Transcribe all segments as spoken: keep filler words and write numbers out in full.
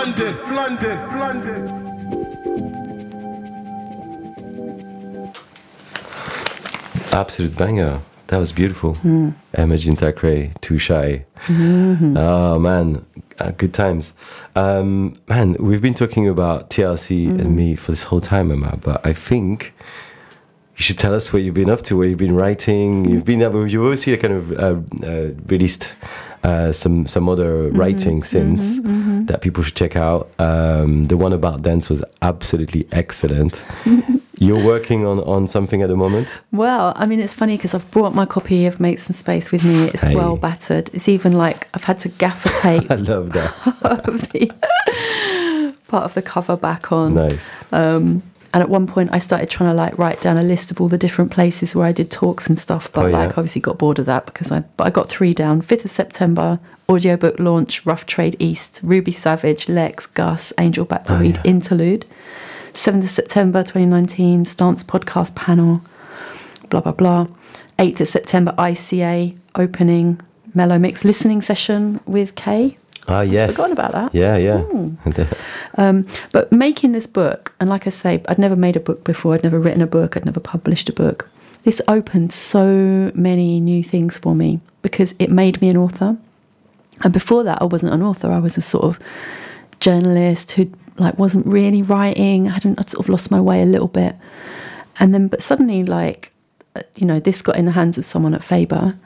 London, London, London. Absolute banger. That was beautiful. Mm. Imogen Thackeray, Too Shy. Mm-hmm. Oh man, uh, good times. Um, man, we've been talking about T L C mm. and me for this whole time, Emma. But I think you should tell us what you've been up to, what you've been writing. You've been, you've obviously kind of uh, uh, released uh, some some other mm-hmm. writing since mm-hmm, mm-hmm. that people should check out. Um, the one about dance was absolutely excellent. You're working on, on something at the moment? Well, I mean, it's funny because I've brought my copy of Make Some Space with me. It's hey. well battered. It's even like I've had to gaffer tape. I love that. part, of the, part of the cover back on. Nice. Um, and at one point I started trying to like write down a list of all the different places where I did talks and stuff. But oh, yeah? like obviously got bored of that because I, but I got three down. fifth of September, audiobook launch, Rough Trade East, Ruby Savage, Lex, Gus, Angel Back to oh, Read, yeah. Interlude. seventh of September twenty nineteen, Stance Podcast Panel, blah, blah, blah. eighth of September, I C A, opening, Mellow Mix listening session with Kay. Ah, yes. I'd forgotten about that. Yeah, yeah. um, but making this book, and like I say, I'd never made a book before. I'd never written a book. I'd never published a book. This opened so many new things for me because it made me an author. And before that, I wasn't an author. I was a sort of journalist who like wasn't really writing. I hadn't, I'd sort of lost my way a little bit. And then, but suddenly, like, you know, this got in the hands of someone at Faber.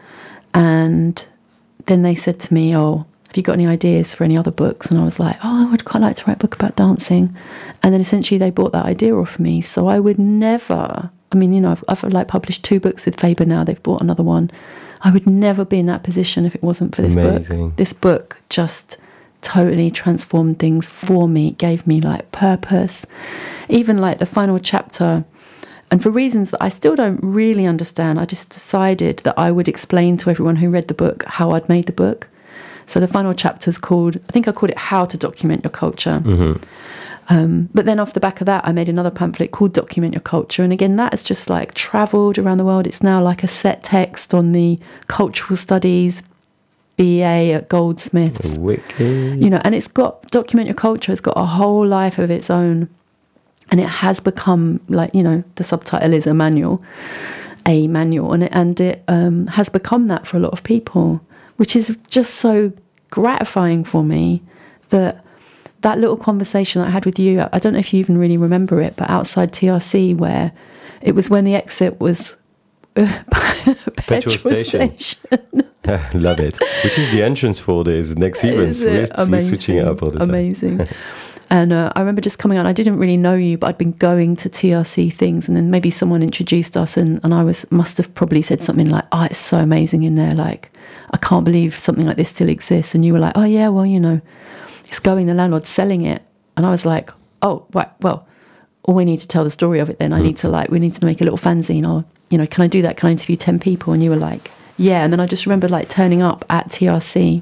And then they said to me, oh, have you got any ideas for any other books? And I was like, oh, I would quite like to write a book about dancing. And then essentially they bought that idea off me. So I would never, I mean, you know, I've, I've like published two books with Faber now. They've bought another one. I would never be in that position if it wasn't for this Amazing. book. This book just totally transformed things for me, gave me like purpose. Even like the final chapter, and for reasons that I still don't really understand, I just decided that I would explain to everyone who read the book how I'd made the book. So the final chapter is called, I think I called it How to Document Your Culture. Mm-hmm. Um, but then off the back of that, I made another pamphlet called Document Your Culture. And again, that has just like travelled around the world. It's now like a set text on the cultural studies B A at Goldsmiths. Wicked. You know, and it's got, Document Your Culture, it's got a whole life of its own. And it has become like, you know, the subtitle is a manual, a manual. And it, and it um, has become that for a lot of people, which is just so gratifying for me that that little conversation that I had with you, I don't know if you even really remember it, but outside T R C, where it was when the exit was uh, petrol, petrol station. station. Love it. Which is the entrance for these next events. We're, we're switching it up all the time. Amazing. And uh, I remember just coming out, I didn't really know you, but I'd been going to T R C things, and then maybe someone introduced us, and, and I was must have probably said something like, oh, it's so amazing in there, like, I can't believe something like this still exists. And you were like, oh yeah, well, you know, it's going, the landlord's selling it. And I was like, oh, right, well, well, we need to tell the story of it then. I mm. need to like, we need to make a little fanzine, or, you know, can I do that? Can I interview ten people? And you were like, yeah. And then I just remember like turning up at T R C,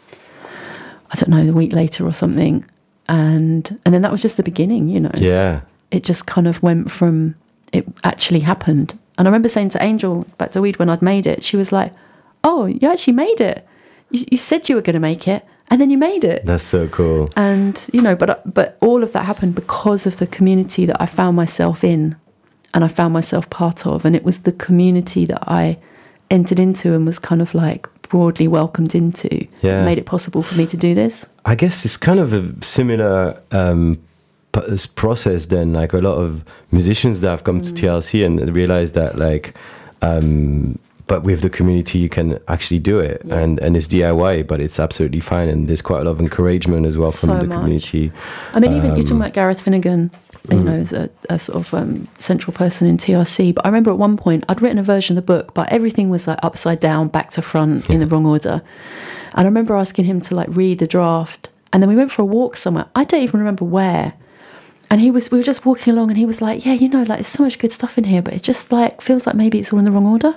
I don't know, the week later or something. And and then that was just the beginning, you know. Yeah. It just kind of went from, it actually happened. And I remember saying to Angel Back to Weed when I'd made it, she was like, oh, you actually made it. You, you said you were going to make it, and then you made it. That's so cool. And, you know, but but all of that happened because of the community that I found myself in and I found myself part of. And it was the community that I entered into and was kind of like broadly welcomed into. Yeah. Made it possible for me to do this. I guess it's kind of a similar um, process then, like a lot of musicians that have come mm. to T L C and realized that like, um, but with the community you can actually do it. Yeah. and and it's D I Y, but it's absolutely fine, and there's quite a lot of encouragement as well from so the much. community. I mean, even um, you're talking about Gareth Finnegan, you mm. know, as a, a sort of um, central person in T R C. But I remember at one point I'd written a version of the book, but everything was like upside down, back to front, yeah. in the wrong order. And I remember asking him to like read the draft, and then we went for a walk somewhere. I don't even remember where. And he was, we were just walking along, and he was like, yeah, you know, like there's so much good stuff in here, but it just like feels like maybe it's all in the wrong order.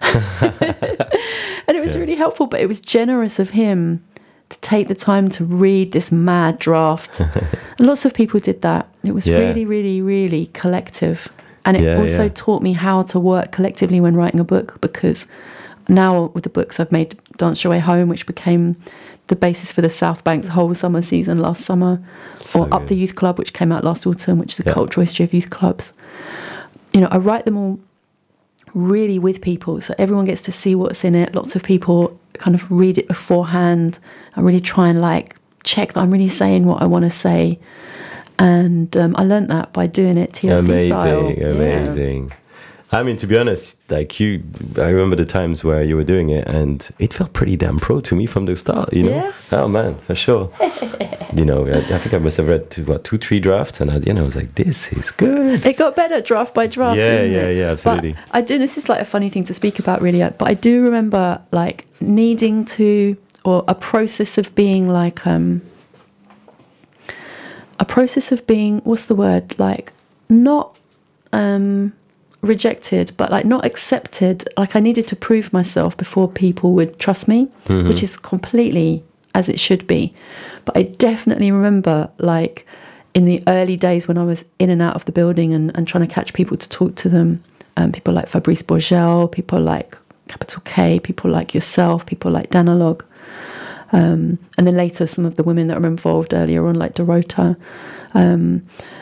And it was yeah. really helpful, but it was generous of him to take the time to read this mad draft. And lots of people did that. It was yeah. really, really, really collective. And it yeah, also yeah. taught me how to work collectively when writing a book, because now with the books, I've made Dance Your Way Home, which became the basis for the South Banks whole summer season last summer, So or Up good. the Youth Club, which came out last autumn, which is a Yeah. cultural history of youth clubs. You know, I write them all really with people, so everyone gets to see what's in it. Lots of people kind of read it beforehand. I really try and like check that I'm really saying what I want to say, and um, I learned that by doing it T L C Amazing, style. Yeah. amazing. I mean, to be honest, like you, I remember the times where you were doing it, and it felt pretty damn pro to me from the start. You know, Yeah. oh man, for sure. You know, I, I think I must have read two, what, two, three drafts, and at the end I was like, "This is good." It got better draft by draft. Yeah, didn't yeah, it? yeah, absolutely. But I do. This is like a funny thing to speak about, really. But I do remember like needing to, or a process of being like, um, a process of being. What's the word? Like not um, rejected, but like not accepted. Like I needed to prove myself before people would trust me, Mm-hmm. which is completely as it should be. But I definitely remember like in the early days when I was in and out of the building and, and trying to catch people to talk to them, um, people like Fabrice Bourgel, people like Capital K, people like yourself, people like Danalog, um, and then later some of the women that were involved earlier on, like Dorota. Um,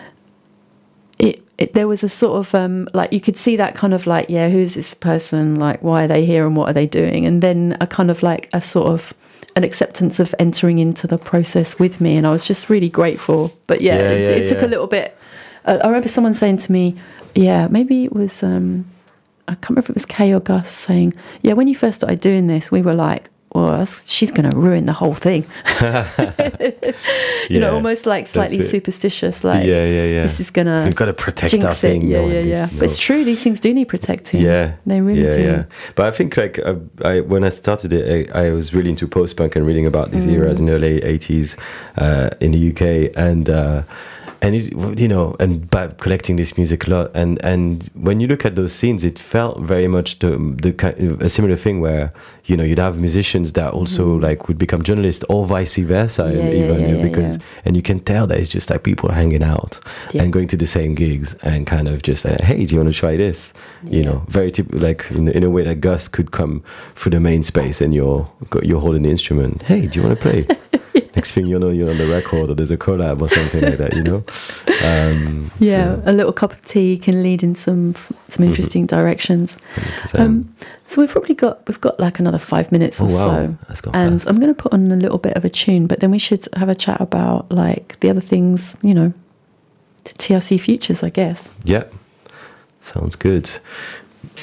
it, it there was a sort of um, like you could see that kind of like, yeah, who's this person? Like, why are they here and what are they doing? And then a kind of like a sort of an acceptance of entering into the process with me, and I was just really grateful. But yeah, Yeah, it, yeah, it took yeah. a little bit. Uh, I remember someone saying to me, yeah, maybe it was um, I can't remember if it was Kay or Gus saying, yeah, when you first started doing this, we were like, well, that's, she's going to ruin the whole thing. You know, Yeah, almost like slightly that's it. superstitious, like yeah, yeah, yeah. this is going to We've got to protect jinx our it. thing. Yeah, no, yeah, and yeah. this- But no. it's true; these things do need protecting. Yeah, they really yeah, do. Yeah. But I think like I, I when I started it, I, I was really into post punk and reading about these Mm. eras in the late eighties uh, in the U K, and uh, and it, you know, and by collecting this music a lot, and and when you look at those scenes, it felt very much the the kind of a similar thing where you know you'd have musicians that also like would become journalists or vice versa, Mm. Yeah, yeah, even yeah, yeah, because yeah. and you can tell that it's just like people hanging out Yeah. and going to the same gigs and kind of just like, hey, do you want to try this? You Yeah. know, very typical, like in, in a way that Gus could come through the main space and you're you're holding the instrument. Hey, do you want to play? Next thing you know, you're on the record or there's a collab or something like that. You know, um, Yeah, so, a little cup of tea can lead in some some interesting directions. one hundred percent. Um, so we've probably got we've got like another five minutes or Oh, wow. so, Let's go and fast. I'm going to put on a little bit of a tune, but then we should have a chat about like the other things, you know, T R C futures, I guess. Yeah, sounds good.